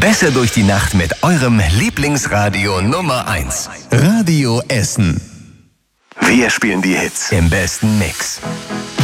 Besser durch die Nacht mit eurem Lieblingsradio Nummer 1. Radio Essen. Wir spielen die Hits im besten Mix.